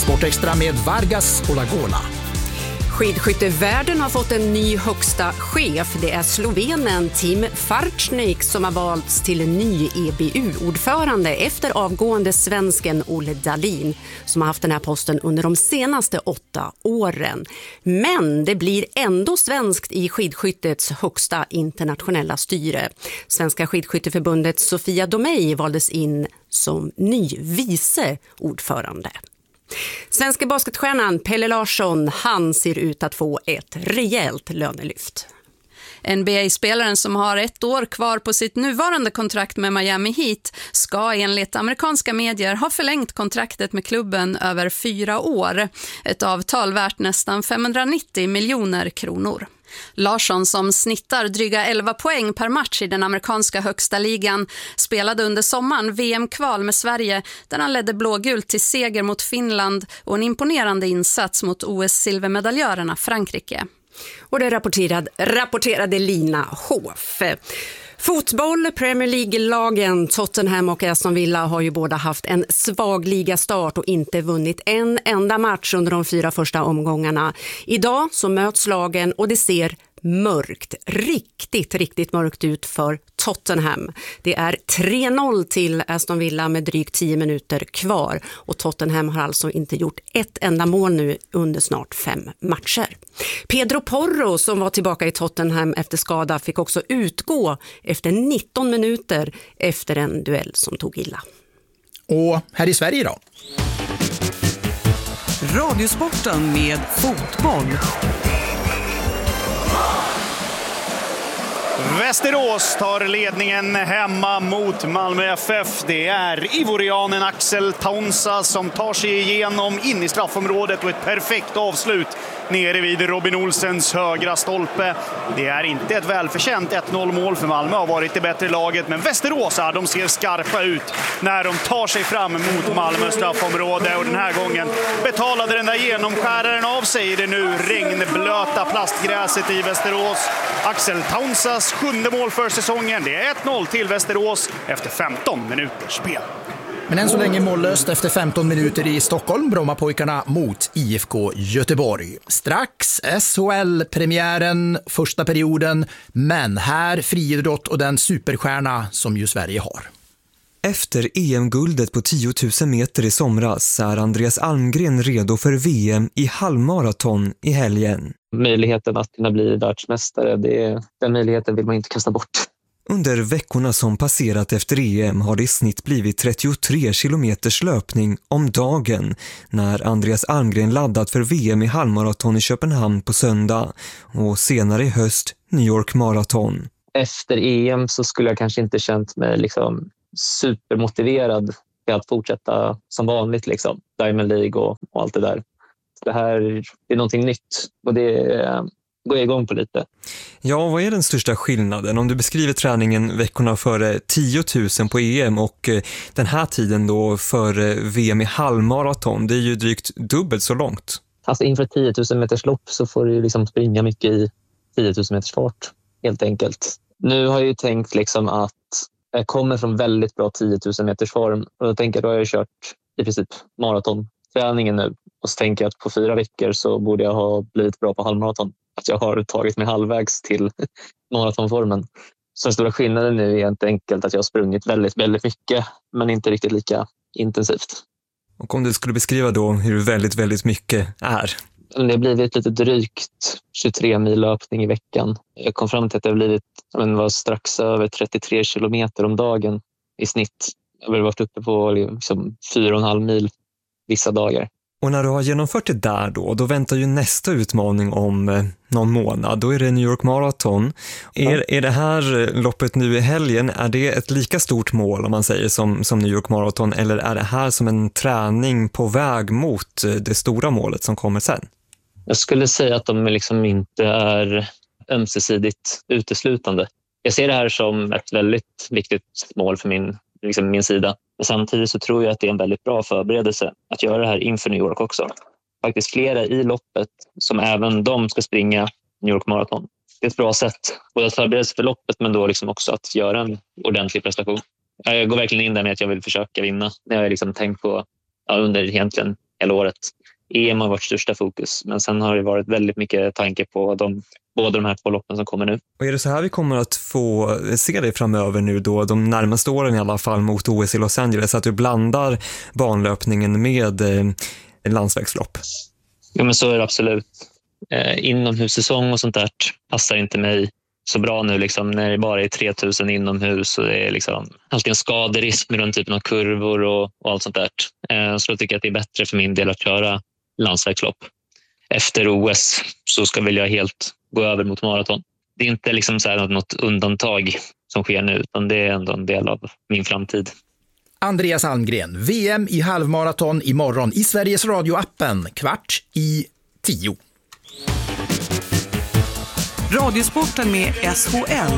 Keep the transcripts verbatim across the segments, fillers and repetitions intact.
Sportextra med Vargas Olagola. Skidskyttevärlden har fått en ny högsta chef. Det är slovenen Tim Farčnik som har valts till en ny E B U-ordförande efter avgående svensken Olle Dahlin som har haft den här posten under de senaste åtta åren. Men det blir ändå svenskt i skidskyttets högsta internationella styre. Svenska skidskytteförbundets Sofia Domey valdes in som ny vice ordförande. Svenska basketstjärnan Pelle Larsson, han ser ut att få ett rejält lönelyft. N B A-spelaren som har ett år kvar på sitt nuvarande kontrakt med Miami Heat ska enligt amerikanska medier ha förlängt kontraktet med klubben över fyra år. Ett avtal värt nästan femhundranittio miljoner kronor. Larsson, som snittar dryga elva poäng per match i den amerikanska högsta ligan, spelade under sommaren V M-kval med Sverige där han ledde blågult till seger mot Finland och en imponerande insats mot O S-silvermedaljörerna Frankrike. Och det rapporterade, rapporterade Lina Hoff. Fotboll, Premier League-lagen Tottenham och Aston Villa har ju båda haft en svag ligastart och inte vunnit en enda match under de fyra första omgångarna. Idag så möts lagen och det ser mörkt, riktigt, riktigt mörkt ut för Tottenham. Det är tre noll till Aston Villa med drygt tio minuter kvar och Tottenham har alltså inte gjort ett enda mål nu under snart fem matcher. Pedro Porro, som var tillbaka i Tottenham efter skada, fick också utgå efter nitton minuter efter en duell som tog illa. Och här i Sverige då? Radiosporten med fotboll. Västerås tar ledningen hemma mot Malmö F F. Det är ivorianen Axel Taunsa som tar sig igenom in i straffområdet och ett perfekt avslut nere vid Robin Olsens högra stolpe. Det är inte ett välförtjänt ett noll mål för Malmö, har varit det bättre laget, men Västerås här, de ser skarpa ut när de tar sig fram mot Malmös straffområde, och den här gången betalade den där genomskäraren av sig i det nu regnblöta plastgräset i Västerås. Axel Taunsas sjunde mål för säsongen. Det är ett noll till Västerås efter femton minuters spel. Men än så länge mållöst efter femton minuter i Stockholm, Brommapojkarna mot I F K Göteborg. Strax S H L-premiären, första perioden, men här friidrott och den superstjärna som ju Sverige har. Efter E M-guldet på tio tusen meter i somras är Andreas Almgren redo för V M i halvmaraton i helgen. Möjligheten att kunna bli världsmästare, det, den möjligheten vill man inte kasta bort. Under veckorna som passerat efter E M har det i snitt blivit trettiotre kilometers löpning om dagen när Andreas Almgren laddat för V M i halvmaraton i Köpenhamn på söndag och senare i höst New York maraton. Efter E M så skulle jag kanske inte känt mig liksom supermotiverad till att fortsätta som vanligt, liksom Diamond League och, och allt det där. Det här är någonting nytt och det går jag igång på lite. Ja, vad är den största skillnaden om du beskriver träningen veckorna före tio tusen på E M och den här tiden då för V M i halvmaraton? Det är ju drygt dubbelt så långt. Alltså inför tio tusen meters lopp så får du liksom springa mycket i tio tusen meters fart, helt enkelt. Nu har jag ju tänkt liksom att jag kommer från väldigt bra tio tusen meters form och då tänker jag, då har jag kört i princip maratonträningen nu. Och så tänker jag att på fyra veckor så borde jag ha blivit bra på halvmaraton. Att jag har tagit mig halvvägs till maratonformen. Så den stora skillnaden nu är helt enkelt att jag har sprungit väldigt, väldigt mycket. Men inte riktigt lika intensivt. Och om du skulle beskriva då hur väldigt, väldigt mycket är? Det har blivit lite drygt tjugotre mil löpning i veckan. Jag kom fram till att det har blivit men var strax över trettiotre kilometer om dagen i snitt. Jag har varit uppe på liksom fyra och en halv mil vissa dagar. Och när du har genomfört det där då, då väntar ju nästa utmaning om eh, någon månad. Då är det New York Marathon. Ja. Är, är det här loppet nu i helgen, är det ett lika stort mål om man säger som, som New York Marathon? Eller är det här som en träning på väg mot det stora målet som kommer sen? Jag skulle säga att de liksom inte är ömsesidigt uteslutande. Jag ser det här som ett väldigt viktigt mål för min, liksom min sida. Men samtidigt så tror jag att det är en väldigt bra förberedelse att göra det här inför New York också. Faktiskt flera i loppet som även de ska springa New York Marathon. Det är ett bra sätt både att förbereda sig för loppet men då liksom också att göra en ordentlig prestation. Jag går verkligen in där med att jag vill försöka vinna. Det har jag liksom tänkt på ja, under egentligen hela året. E M har varit största fokus. Men sen har det varit väldigt mycket tanke på de, båda de här två loppen som kommer nu. Och är det så här vi kommer att få se det framöver nu då, de närmaste åren i alla fall mot O S i Los Angeles, att du blandar banlöpningen med eh, landsvägslopp? Ja, men så är det absolut. Eh, inomhussäsong och sånt där passar inte mig så bra nu liksom, när det bara är tre tusen inomhus och det är liksom alltid en skaderisk med den typen av kurvor och, och allt sånt där. Eh, så jag tycker att det är bättre för min del att köra landsvägslopp. Efter O S så ska väl jag helt gå över mot maraton. Det är inte liksom så här något undantag som sker nu, utan det är ändå en del av min framtid. Andreas Almgren, V M i halvmaraton imorgon i Sveriges Radio-appen, kvart i tio. Radiosporten med S H L.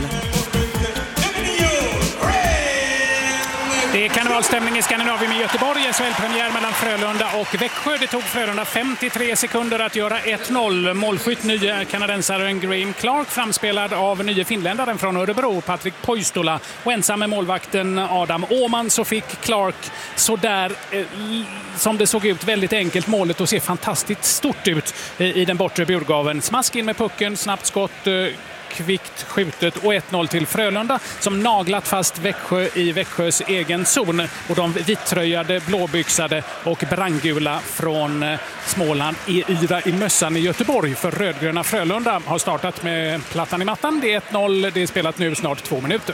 Det är karnevalstämning i Skandinavien med Göteborg. S H L-premiär mellan Frölunda och Växjö. Det tog Frölunda femtiotre sekunder att göra ett noll. Målskytt nye kanadensaren Graham Clark, framspelad av nye finländaren från Örebro, Patrik Poistola. Och ensam med målvakten Adam Åman så fick Clark så där eh, som det såg ut väldigt enkelt målet och ser fantastiskt stort ut eh, i den bortre burgaven. Smask in med pucken, snabbt skott, eh, kvickt skjutet och ett noll till Frölunda som naglat fast Växjö i Växjös egen zon, och de vittröjade, blåbyxade och brandgula från Småland är yra i mössan i Göteborg, för rödgröna Frölunda har startat med plattan i mattan. Det är ett noll, det är spelat nu snart två minuter.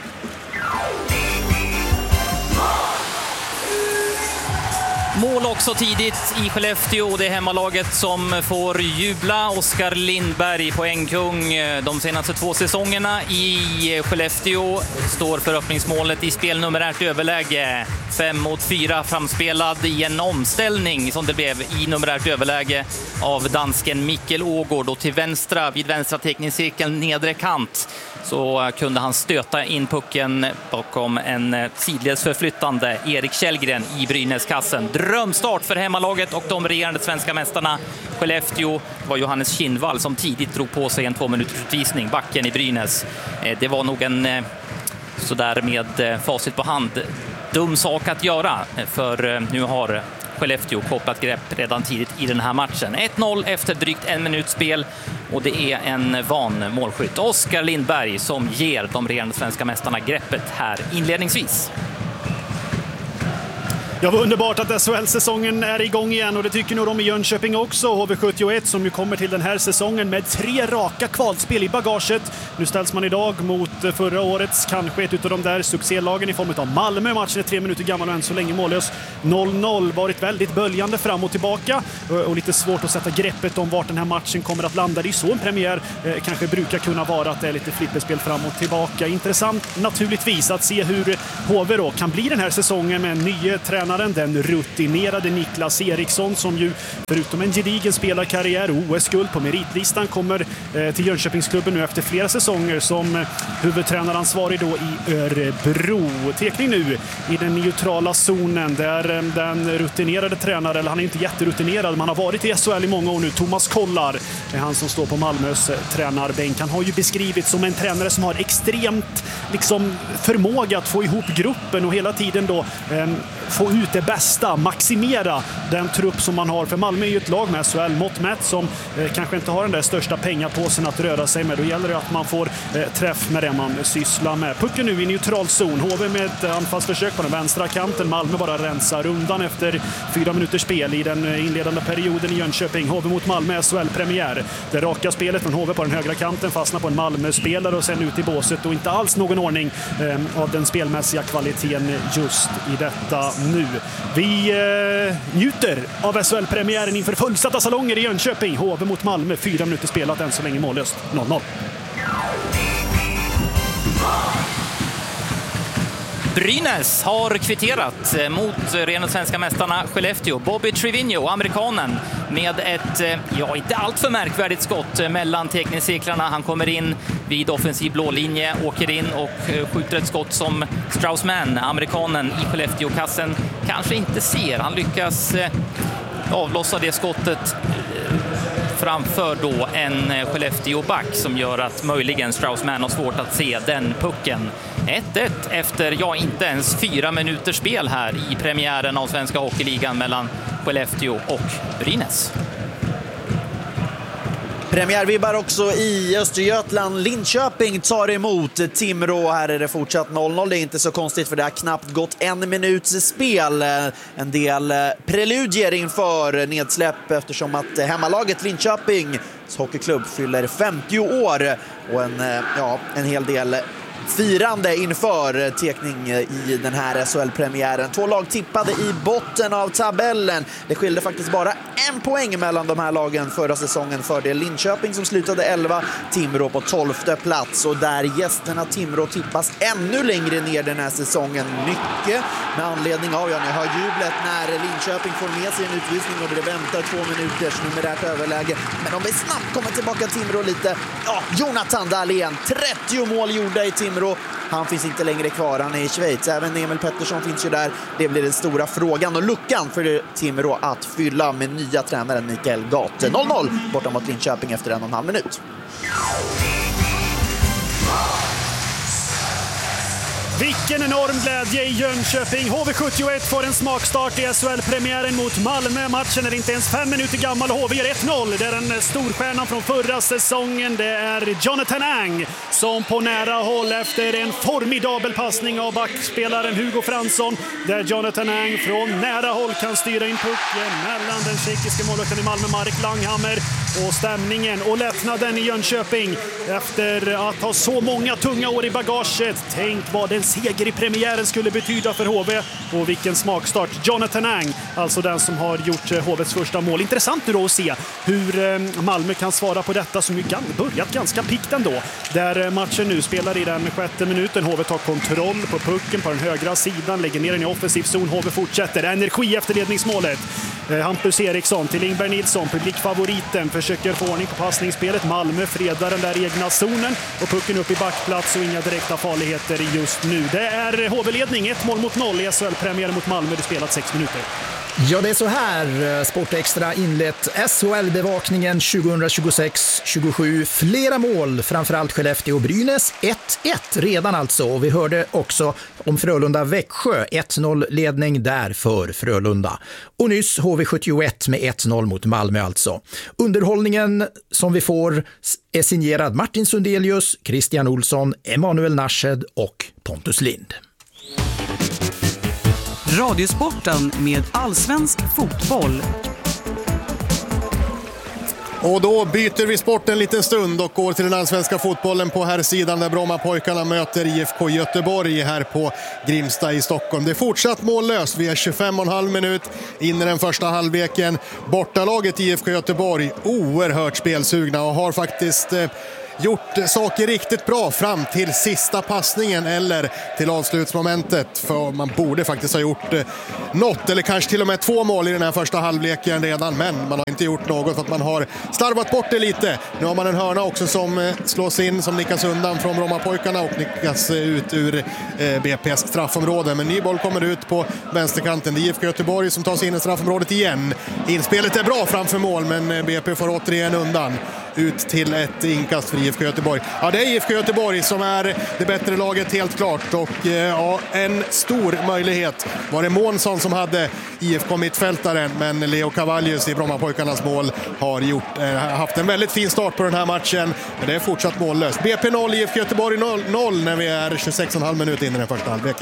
Mål också tidigt i Skellefteå. Det är hemmalaget som får jubla. Oskar Lindberg, poängkung de senaste två säsongerna i Skellefteå, står för öppningsmålet i spelnumerärt överläge. Fem mot fyra, framspelad i en omställning som det blev i numerärt överläge av dansken Mikkel Ågård. Och till vänstra, vid vänstra teckningscirkeln nedre kant, så kunde han stöta in pucken bakom en sidledes förflyttande Erik Källgren i Brynäskassen. Drömstart för hemmalaget och de regerande svenska mästarna Skellefteå. Var Johannes Kinnvall som tidigt drog på sig en två minuters utvisning, backen i Brynäs. Det var nog en, så där med facit på hand, dum sak att göra, för nu har Skellefteå kopplat grepp redan tidigt i den här matchen. ett noll efter drygt en minut spel, och det är en van målskytt, Oskar Lindberg, som ger de regerande svenska mästarna greppet här inledningsvis. Ja, vad underbart att S H L-säsongen är igång igen, och det tycker nog de i Jönköping också. H V sjuttioett som ju kommer till den här säsongen med tre raka kvalspel i bagaget. Nu ställs man idag mot förra årets, kanske ett av de där succélagen i form av Malmö. Matchen är tre minuter gammal och än så länge mållös. noll noll, varit väldigt böljande fram och tillbaka och lite svårt att sätta greppet om vart den här matchen kommer att landa. Det är så en premiär eh, kanske brukar kunna vara, att det är lite flipperspel fram och tillbaka. Intressant naturligtvis att se hur H V då kan bli den här säsongen med en ny tränare, den rutinerade Niklas Eriksson, som ju förutom en gedigen spelarkarriär och O S-guld på meritlistan kommer eh, till Jönköpingsklubben nu efter flera säsonger som eh, huvudtränaransvarig då i Örebro. Tekning nu i den neutrala zonen där eh, den rutinerade tränare, eller han är inte jätterutinerad, men han har varit i S H L i många år nu, Thomas Kollar är han som står på Malmös eh, tränarbänk. Han har ju beskrivits som en tränare som har extremt liksom förmåga att få ihop gruppen och hela tiden då eh, få ut det bästa, maximera den trupp som man har. För Malmö är ju ett lag med S H L-mått mätt som eh, kanske inte har den där största pengapåsen att röra sig med. Då gäller det att man får eh, träff med det man sysslar med. Pucken nu i neutral zon. H V med ett anfallsförsök på den vänstra kanten. Malmö bara rensar undan efter fyra minuters spel i den inledande perioden i Jönköping. H V mot Malmö, S H L-premiär. Det raka spelet från H V på den högra kanten fastnar på en Malmö-spelare och sen ut i båset, och inte alls någon ordning eh, av den spelmässiga kvaliteten just i detta nu. Vi eh, njuter av S H L-premiären inför fullsatta salonger i Jönköping. H V mot Malmö, fyra minuter spelat, än så länge mållöst, noll noll. Brynäs har kvitterat mot rena svenska mästarna Skellefteå. Bobby Trivigno, amerikanen, med ett, ja, inte allt för märkvärdigt skott mellan teckningscirklarna. Han kommer in vid offensiv blålinje, åker in och skjuter ett skott som Straussman, amerikanen i Skellefteå-kassen, kanske inte ser. Han lyckas avlossa det skottet framför då en Skellefteå-back som gör att möjligen Straussman har svårt att se den pucken. ett ett efter, ja, inte ens fyra minuters spel här i premiären av Svenska Hockeyligan mellan Skellefteå och Brynäs. Premiärvibbar också i Östergötland. Linköping tar emot Timrå. Här är det fortsatt noll noll. Det är inte så konstigt för det har knappt gått en minuts spel. En del preludier inför nedsläpp eftersom att hemmalaget Linköpings hockeyklubb fyller femtio år och en, ja, en hel del firande inför tekning i den här S H L-premiären. Två lag tippade i botten av tabellen. Det skilde faktiskt bara en poäng mellan de här lagen förra säsongen. Fördel Linköping som slutade elva, Timrå på tolfte plats. Och där gästerna Timrå tippas ännu längre ner den här säsongen. Mycket med anledning av, ja, ni hör jublet när Linköping får med sig en utvisning och det väntar två minuters numerärt överläge. Men om vi snabbt kommer tillbaka Timrå lite. Ja, Jonathan Dahlén, trettio mål gjorda i Timrå. Han finns inte längre kvar, han är i Schweiz. Även Emil Pettersson finns ju där. Det blir den stora frågan och luckan för Timrå att fylla med nya tränaren Mikael Gate. noll noll borta mot Linköping efter en och en halv minut. Vilken enorm glädje i Jönköping. H V sjuttioett får en smakstart i S H L-premiären mot Malmö. Matchen är inte ens fem minuter gammal och H V gör ett noll. Det är den storstjärnan från förra säsongen. Det är Jonathan Ang som på nära håll efter en formidabel passning av backspelaren Hugo Fransson. Där Jonathan Ang från nära håll kan styra in pucken mellan den tjeckiska målvakten i Malmö, Marek Langhammer, och stämningen och lättnaden i Jönköping efter att ha så många tunga år i bagaget. Tänk vad den seger i premiären skulle betyda för H V och vilken smakstart. Jonathan Ang, alltså den som har gjort H V:s första mål. Intressant nu då att se hur Malmö kan svara på detta som ju börjat ganska pikt ändå. Där matchen nu spelar i den sjätte minuten. H V tar kontroll på pucken på den högra sidan, lägger ner den i offensiv zon. H V fortsätter. Energi efter ledningsmålet. Hampus Eriksson till Ingberg Nilsson, publikfavoriten, försöker få ordning på passningsspelet. Malmö fredar den där egna zonen och pucken upp i backplats och inga direkta farligheter just nu. Det är H V-ledning, ett mål mot noll i S H L-premiär mot Malmö. Det spelat sex minuter. Ja, det är så här Sportextra inlett S H L-bevakningen tjugohundratjugosex tjugosju. Flera mål, framförallt Skellefteå och Brynäs. ett ett redan alltså. Och vi hörde också om Frölunda-Växjö. ett noll ledning där för Frölunda. Och nyss H V sjuttioett med ett noll mot Malmö alltså. Underhållningen som vi får är signerad Martin Sundelius, Christian Olsson, Emanuel Narshed och Pontus Lind. Radiosporten med allsvensk fotboll. Och då byter vi sport en liten stund och går till den allsvenska fotbollen på här sidan där Brommapojkarna möter I F K Göteborg här på Grimsta i Stockholm. Det är fortsatt mållöst. Vi är tjugofem och en halv minut in i den första halvleken. Bortalaget I F K Göteborg oerhört spelsugna och har faktiskt eh, gjort saker riktigt bra fram till sista passningen eller till avslutsmomentet, för man borde faktiskt ha gjort något eller kanske till och med två mål i den här första halvleken redan, men man har inte gjort något för att man har slarvat bort det lite. Nu har man en hörna också som slås in, som nickas undan från Brommapojkarna och nickas ut ur B P:s straffområde, men ny boll kommer ut på vänsterkanten. Det är I F K Göteborg som tar sig in i straffområdet igen. Inspelet är bra framför mål, men B P får återigen undan ut till ett inkast för I F K Göteborg. Ja, det är I F K Göteborg som är det bättre laget helt klart, och ja, en stor möjlighet var det Månsson som hade I F K-mittfältaren, men Leo Cavallius i Brommapojkarnas mål har gjort, eh, haft en väldigt fin start på den här matchen, men det är fortsatt mållöst. B P noll, I F K Göteborg noll när vi är tjugosex och en halv minut in i den första halvleken.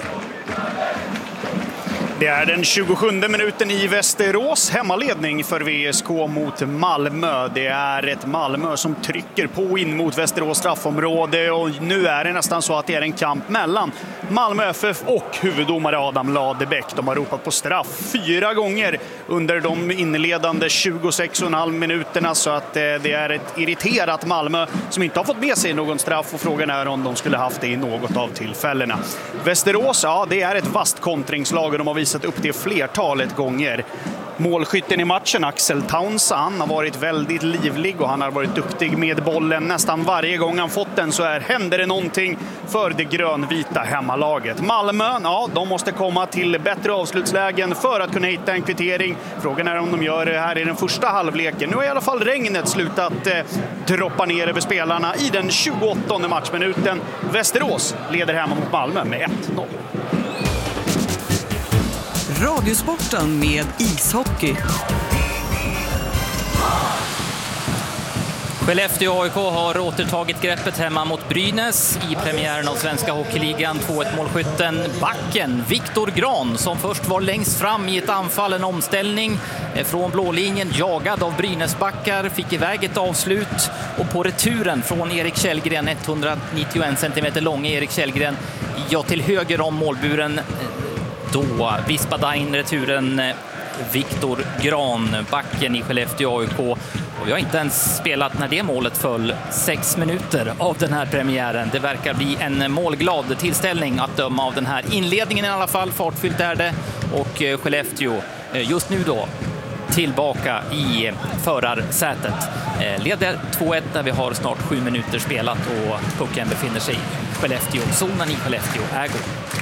Det är den tjugosjunde minuten i Västerås. Hemmaledning för V S K mot Malmö. Det är ett Malmö som trycker på in mot Västerås straffområde. Och nu är det nästan så att det är en kamp mellan Malmö F F och huvuddomare Adam Ladebäck. De har ropat på straff fyra gånger under de inledande tjugosex och en halv minuterna. Så att det är ett irriterat Malmö som inte har fått med sig någon straff. Och frågan är om de skulle haft det i något av tillfällena. Västerås, ja, det är ett vast kontringslag och de har visat upp det flertalet gånger. Målskytten i matchen, Axel Taunsa, han har varit väldigt livlig och han har varit duktig med bollen. Nästan varje gång han fått den så är, händer det någonting för det grönvita hemmalaget. Malmö, ja, de måste komma till bättre avslutslägen för att kunna hitta en kvittering. Frågan är om de gör det här i den första halvleken. Nu har i alla fall regnet slutat eh, droppa ner över spelarna i den tjugoåttonde matchminuten. Västerås leder hemma mot Malmö med ett noll. Radiosporten med ishockey. Skellefteå A I K har återtagit greppet hemma mot Brynäs i premiären av Svenska Hockeyligan. två ett målskytten backen Viktor Gran som först var längst fram i ett anfall, en omställning från blålinjen, jagad av Brynäsbackar, fick iväg ett avslut och på returen från Erik Källgren, etthundranittioen centimeter långa Erik Källgren, ja till höger om målburen, då vispade in returen Viktor Gran, backen i Skellefteå A I K. Och vi har inte ens spelat när det målet föll sex minuter av den här premiären. Det verkar bli en målglad tillställning att döma av den här inledningen i alla fall. Fartfyllt är det och Skellefteå just nu då tillbaka i förarsätet. Leder två ett när vi har snart sju minuter spelat och pucken befinner sig i Skellefteå. Zonen i Skellefteå ägo.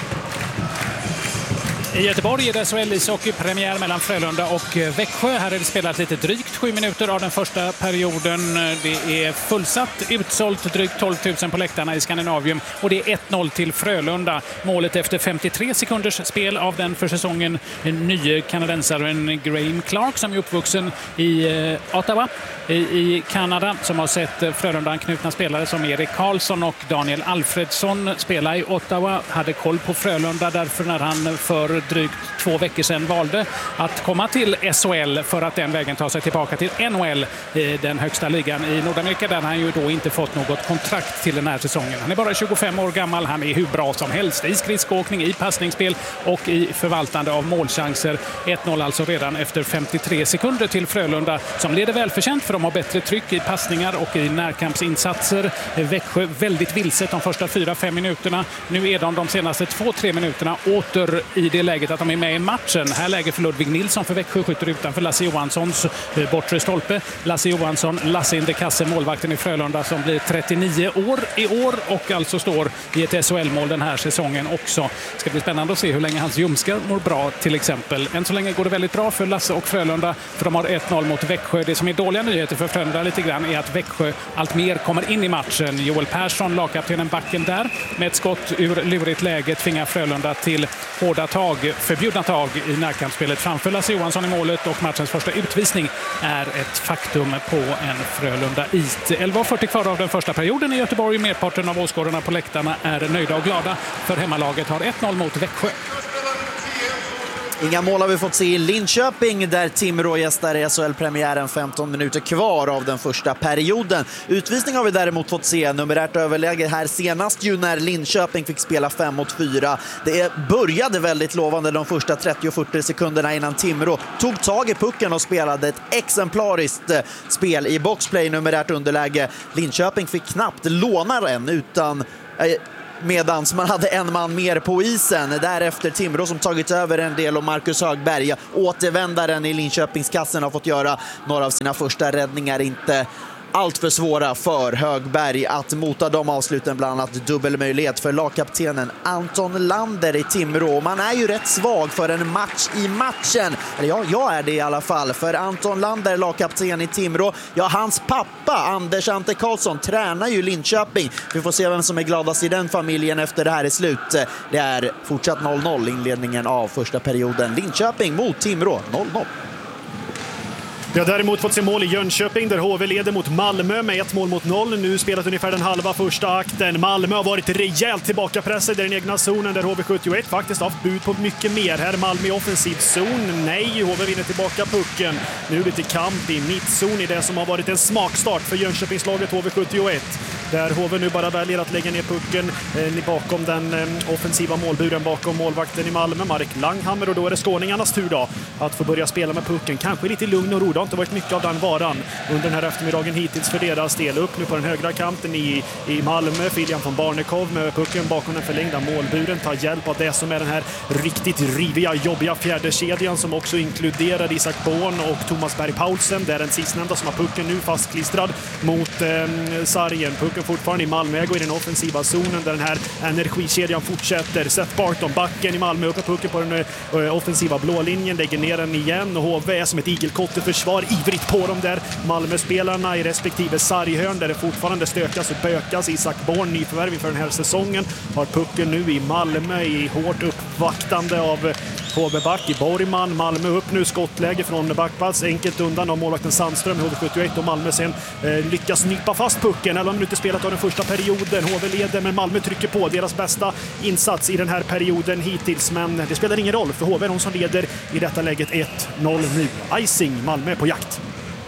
I Göteborg är det S H L-ishockey-premiär mellan Frölunda och Växjö. Här är det spelat lite drygt sju minuter av den första perioden. Det är fullsatt, utsålt, drygt tolv tusen på läktarna i Skandinavium. Och det är ett noll till Frölunda. Målet efter femtiotre sekunders spel av den för säsongen nye kanadensaren Graham Clark som är uppvuxen i Ottawa i Kanada, som har sett Frölunda-anknutna spelare som Erik Karlsson och Daniel Alfredsson spela i Ottawa. Hade koll på Frölunda därför när han för drygt två veckor sedan valde att komma till S H L för att den vägen ta sig tillbaka till N H L, den högsta ligan i Nordamerika, där han ju då inte fått något kontrakt till den här säsongen. Han är bara tjugofem år gammal, han är hur bra som helst i skridskoåkning, i passningsspel och i förvaltande av målchanser. ett noll alltså redan efter femtiotre sekunder till Frölunda, som leder välförtjänt för de har bättre tryck i passningar och i närkampsinsatser. Växjö väldigt vilset de första fyra fem minuterna. Nu är de de senaste två tre minuterna åter i det läget att de är med i matchen. Här läger för Ludvig Nilsson för Växjö, skjuter utanför Lasse Johanssons bortre stolpe. Lasse Johansson, Lasse Indekasse, målvakten i Frölunda som blir trettionio år i år och alltså står i ett S H L-mål den här säsongen också. Ska bli spännande att se hur länge hans ljumskar mår bra till exempel. Än så länge går det väldigt bra för Lasse och Frölunda, för de har ett noll mot Växjö. Det som är dåliga nyheter för Frölunda lite grann är att Växjö allt mer kommer in i matchen. Joel Persson, lagkaptenen, backen där med ett skott ur lurigt läge tvingar Frölunda till hårda tag, förbjudna tag i närkampsspelet framför Lasse Johansson i målet, och matchens första utvisning är ett faktum på en Frölunda-it. elva fyrtio kvar av den första perioden i Göteborg. Merparten av åskådarna på läktarna är nöjda och glada, för hemmalaget har ett noll mot Växjö. Inga mål har vi fått se i Linköping där Timrå gästar S H L-premiären, femton minuter kvar av den första perioden. Utvisning har vi däremot fått se, numerärt överläge här senast ju när Linköping fick spela fem mot fyra. Det började väldigt lovande de första trettio fyrtio sekunderna innan Timrå tog tag i pucken och spelade ett exemplariskt spel i boxplay, numerärt underläge. Linköping fick knappt låna den utan medan man hade en man mer på isen. Därefter Timrå som tagit över en del, och Marcus Högberg, återvändaren i Linköpingskassen, har fått göra några av sina första räddningar. Inte allt för svåra för Högberg att mota de avsluten, bland annat dubbelmöjlighet för lagkaptenen Anton Lander i Timrå. Man är ju rätt svag för en match i matchen. Eller ja, jag är det i alla fall. För Anton Lander, lagkapten i Timrå, ja, hans pappa Anders Ante Karlsson tränar ju Linköping. Vi får se vem som är gladast i den familjen efter det här är slut. Det är fortsatt noll noll inledningen av första perioden. Linköping mot Timrå, noll noll. Vi har däremot fått se mål i Jönköping där H V leder mot Malmö med ett mål mot noll. Nu spelat ungefär den halva första akten. Malmö har varit rejält tillbakapressade i den egna zonen där H V sjuttioett faktiskt haft bud på mycket mer. Här Malmö i offensiv zon. Nej, H V vinner tillbaka pucken. Nu lite kamp i mittzon i det som har varit en smakstart för Jönköpingslaget H V sjuttioett. Där H V nu bara väljer att lägga ner pucken eh, bakom den eh, offensiva målburen, bakom målvakten i Malmö, Marek Langhammer. Och då är det skåningarnas tur då att få börja spela med pucken. Kanske lite lugn och ro. Det har inte varit mycket av den varan under den här eftermiddagen hittills för deras del. Upp nu på den högra kanten i, i Malmö. Filian von Barnekow med pucken bakom den förlängda målburen. Tar hjälp av det som är den här riktigt riviga, jobbiga fjärde kedjan som också inkluderar Isak Born och Thomas Berg Paulsen. Det är den sistnämnda som har pucken nu fastklistrad mot eh, sargen. Pucken fortfarande i Malmö i den offensiva zonen där den här energikedjan fortsätter. Seth Barton, backen i Malmö, uppe pucken på den uh, offensiva blålinjen, lägger ner den igen och H V är som ett igelkotteförsvar ivrigt på dem där. Malmö-spelarna i respektive sarghörn där det fortfarande stökas och bökas. Isak Born, nyförvärv för den här säsongen, har pucken nu i Malmö i hårt uppvaktande av på back i Borgman. Malmö upp nu, skottläge från backpass, enkelt undan av målvakten Sandström, H V sjuttioett, och Malmö sen eh, lyckas nypa fast pucken. elva minuter spelat av den första perioden. H V leder, men Malmö trycker på. Deras bästa insats i den här perioden hittills, men det spelar ingen roll för H V är de som leder i detta läget ett noll nu. Icing, Malmö på jakt.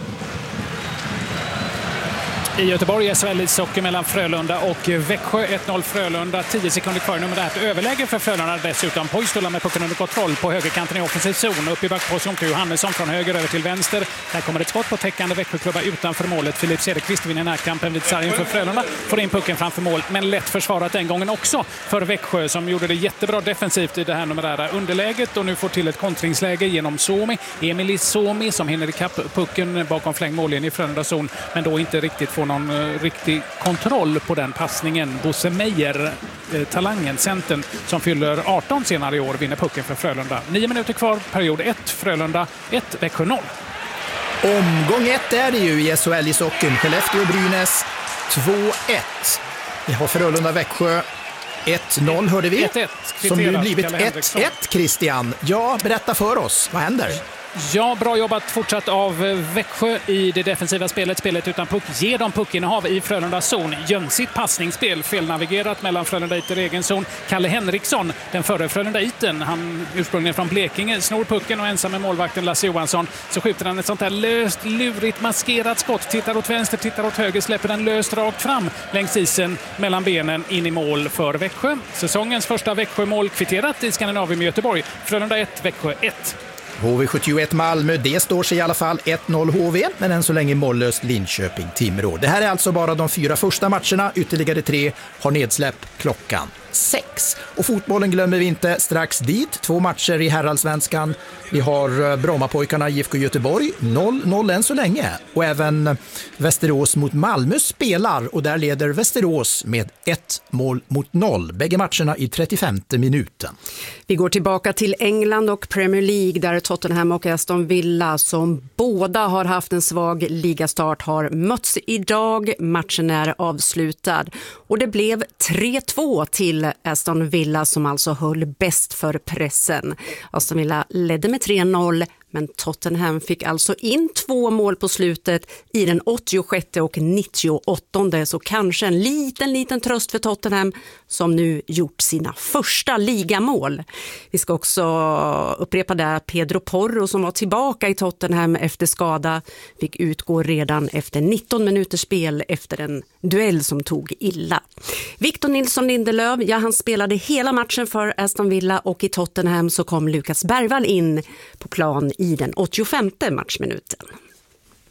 I Göteborg är S H L-ishockey mellan Frölunda och Växjö. ett noll Frölunda, tio sekunder kvar. Nu med det här ett överläge för Frölunda dessutom. Poistola med pucken under kontroll på högerkanten i offensiv zon. Upp i backposition till Johannesson från höger över till vänster. Här kommer ett skott på täckande Växjöklubba utanför målet. Filip Cederqvist vinner närkampen vid sargen för Frölunda. Får in pucken framför mål, men lätt försvarat den gången också för Växjö som gjorde det jättebra defensivt i det här numerära underläget och nu får till ett kontringsläge genom Suomi. Emil Suomi som hinner ikapp pucken bakom flängmålen i Frölunda zon, men då inte riktigt får någon uh, riktig kontroll på den passningen. Bosse Meijer, eh, talangen, centern som fyller arton senare i år, vinner pucken för Frölunda. Nio minuter kvar, period ett, Frölunda ett, Växjö noll. Omgång ett är det ju i S H L i socken. Skellefteå-Brynäs två ett. Vi har Frölunda-Växjö ett noll hörde vi. ett ett, som nu blivit ett ett, Christian. Ja, berätta för oss. Vad händer? Ja, bra jobbat fortsatt av Växjö i det defensiva spelet. Spelet utan puck ger dem puckinnehav i Frölunda zon. Jönsigt passningsspel, felnavigerat mellan Frölundaiter egen zon. Kalle Henriksson, den förre Frölundaiten, han ursprungligen från Blekinge, snor pucken och ensam med målvakten Lasse Johansson. Så skjuter han ett sånt här löst, lurigt, maskerat skott. Tittar åt vänster, tittar åt höger, släpper den löst rakt fram längs isen mellan benen in i mål för Växjö. Säsongens första Växjö-mål kvitterat i Skandinavien med Göteborg. Frölunda ett, Växjö ett. H V sjuttioett Malmö, det står sig i alla fall ett noll H V, men än så länge mållöst Linköping-Timrå. Det här är alltså bara de fyra första matcherna, ytterligare tre har nedsläpp klockan sex. Och fotbollen glömmer vi inte strax dit, två matcher i herrallsvenskan. Vi har Brommapojkarna I F K Göteborg, noll noll än så länge. Och även Västerås mot Malmö spelar och där leder Västerås med ett mål mot noll. Bägge matcherna i trettiofemte minuten. Vi går tillbaka till England och Premier League där Tottenham och Aston Villa som båda har haft en svag ligastart har mötts idag. Matchen är avslutad och det blev tre två till Aston Villa som alltså höll bäst för pressen. Aston Villa ledde med tre noll, men Tottenham fick alltså in två mål på slutet i den åttiosjätte och nittioåttonde, så kanske en liten liten tröst för Tottenham som nu gjort sina första ligamål. Vi ska också upprepa det, Pedro Porro som var tillbaka i Tottenham efter skada fick utgå redan efter nitton minuters spel efter en duell som tog illa. Victor Nilsson Lindelöf, ja, han spelade hela matchen för Aston Villa och i Tottenham så kom Lukas Bergvall in på plan i den åttiofemte matchminuten.